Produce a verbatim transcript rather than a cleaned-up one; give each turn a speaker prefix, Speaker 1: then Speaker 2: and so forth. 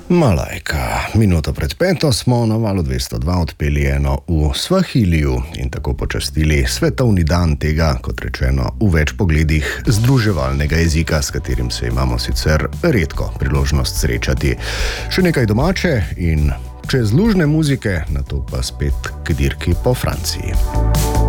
Speaker 1: Malajka, minuto pred peto smo na valu dvesto dva odpeli eno v Svahiliju in tako počastili svetovni dan tega, kot rečeno, v več pogledih združevalnega jezika, s katerim se imamo sicer redko priložnost srečati. Še nekaj domače in čez lužne muzike, nato pa spet k dirki po Franciji.